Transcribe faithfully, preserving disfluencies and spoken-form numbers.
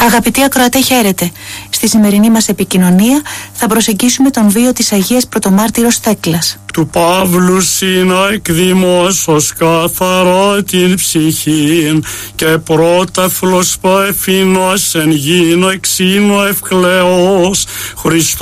Αγαπητοί ακροατέ, χαίρετε. Στη σημερινή μας επικοινωνία θα προσεγγίσουμε τον βίο της Αγίας Πρωτομάρτυρος Θέκλας. Του Παύλου σύνα εκδημόσως καθαρά την ψυχήν και πρώταθλος παεφινός εν γίνω εξήνω ευκλαιός Χριστός